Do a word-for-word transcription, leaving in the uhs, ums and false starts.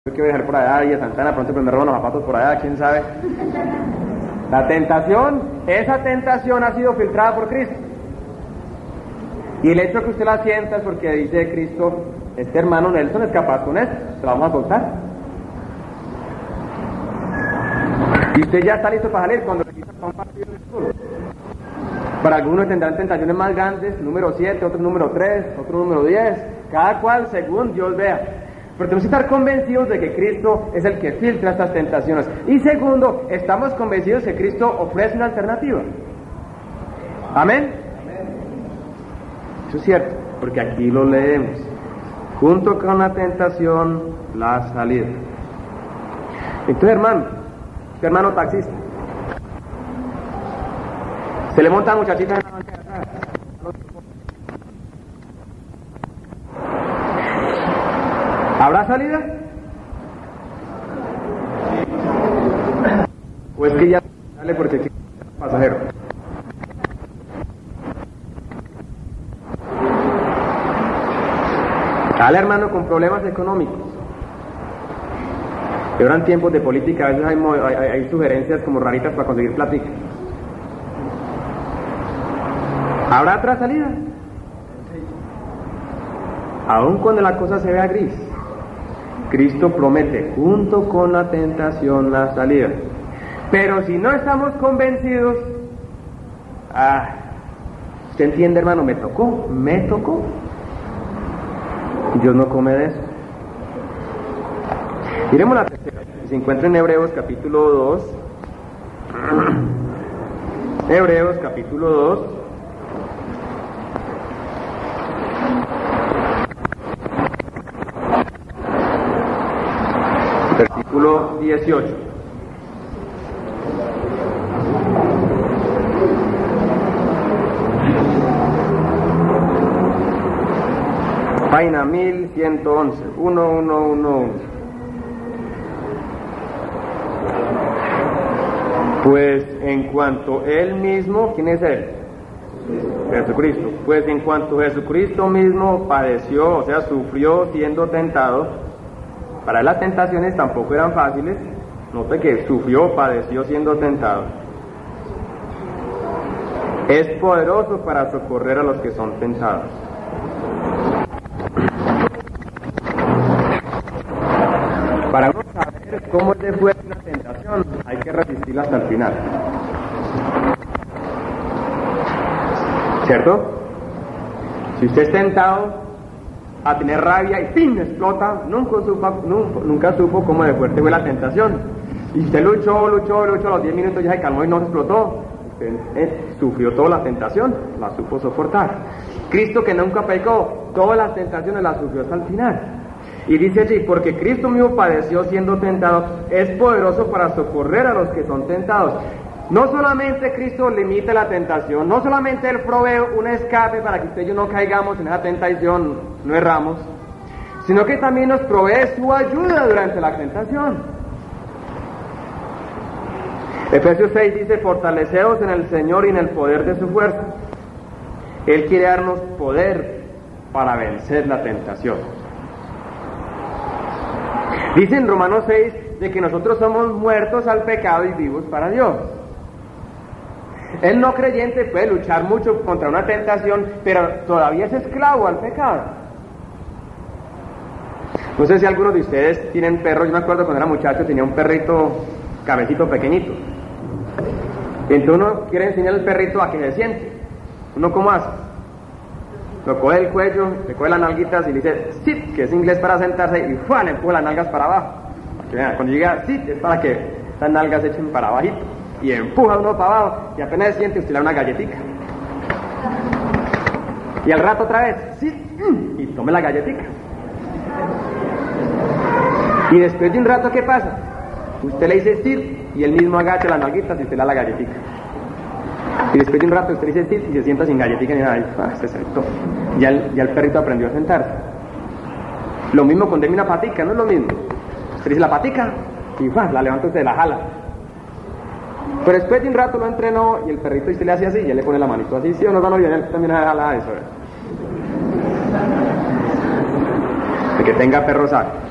Yo quiero viajar por allá y a Santana, pronto me roban los zapatos por allá, quién sabe. La tentación, esa tentación ha sido filtrada por Cristo. Y el hecho que usted la sienta es porque dice Cristo, este hermano Nelson es capaz con esto, se la vamos a soltar. Y usted ya está listo para salir cuando le quitan un partido de fútbol. Para algunos tendrán tentaciones más grandes, número siete, otro número tres, otro número diez, cada cual según Dios vea. Pero tenemos que estar convencidos de que Cristo es el que filtra estas tentaciones. Y segundo, estamos convencidos que Cristo ofrece una alternativa. ¿Amén? Eso es cierto, porque aquí lo leemos. Junto con la tentación, la salida. Entonces, hermano, este hermano taxista, se le montan muchachitas en la banca de atrás. ¿Habrá salida? ¿O es que ya sale porque quiere ser pasajero? Sale, hermano, con problemas económicos. Ahora en tiempos de política a veces hay, hay, hay sugerencias como raritas para conseguir platica. ¿Habrá otra salida? Aun cuando la cosa se vea gris, Cristo promete junto con la tentación la salida. Pero si no estamos convencidos, ah, ¿usted entiende, hermano? Me tocó, me tocó. Dios no come de eso. Miremos la tercera. Se encuentra en Hebreos capítulo dos. Hebreos capítulo dos. Versículo dieciocho. Página mil ciento once. uno, uno, uno, uno. Pues en cuanto Él mismo, ¿quién es Él? Jesucristo. Pues en cuanto Jesucristo mismo padeció, o sea, sufrió siendo tentado. Para él las tentaciones tampoco eran fáciles. Note que sufrió, padeció siendo tentado. Es poderoso para socorrer a los que son tentados. Para uno saber cómo es de fuerte una tentación, hay que resistirla hasta el final. ¿Cierto? Si usted es tentado a tener rabia y ¡pim! Explota, nunca supo, nunca, nunca supo cómo de fuerte fue la tentación. Y usted luchó, luchó, luchó, a los diez minutos ya se calmó y no explotó. Usted eh, sufrió toda la tentación, la supo soportar. Cristo, que nunca pecó, todas las tentaciones las sufrió hasta el final. Y dice allí, porque Cristo mismo padeció siendo tentado, es poderoso para socorrer a los que son tentados. No solamente Cristo limita la tentación, no solamente Él provee un escape para que usted y yo no caigamos en esa tentación, no erramos, sino que también nos provee su ayuda durante la tentación. Efesios seis dice, fortaleceos en el Señor y en el poder de su fuerza. Él quiere darnos poder para vencer la tentación. Dice en Romanos seis de que nosotros somos muertos al pecado y vivos para Dios. El no creyente puede luchar mucho contra una tentación, pero todavía es esclavo al pecado. No sé si algunos de ustedes tienen perros. Yo me acuerdo cuando era muchacho, tenía un perrito cabecito pequeñito. Entonces uno quiere enseñar al perrito a que se siente. ¿Uno cómo hace? Lo coge el cuello, le coge las nalguitas y le dice sit, que es inglés para sentarse, y ¡fua! Le empuja las nalgas para abajo. Porque, vean, cuando llega sit es para que las nalgas se echen para abajito. Y empuja uno para abajo, y apenas se siente, usted le da una galletita. Y al rato otra vez, sit, y tome la galletita. Y después de un rato, ¿qué pasa? Usted le dice sit, y él mismo agacha las nalguitas y usted le da la galletita. Y después de un rato usted dice sit y se sienta sin galletita ni nada. Y, ah, se sentó. Ya el, ya el perrito aprendió a sentarse. Lo mismo con darme una patica, no es lo mismo. Usted dice la patica y ¡fua! La levanta usted de la jala. Pero después de un rato lo entrenó y el perrito y usted le hace así y ya le pone la manito así. Sí o no, no, bien, él también jala eso. El que tenga perro sabe.